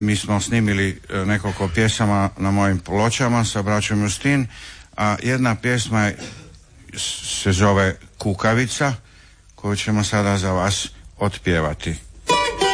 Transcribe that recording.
Mi smo snimili nekoliko pjesama na mojim pločama sa braćom Justin, a jedna pjesma se zove Kukavica, koju ćemo sada za vas otpjevati.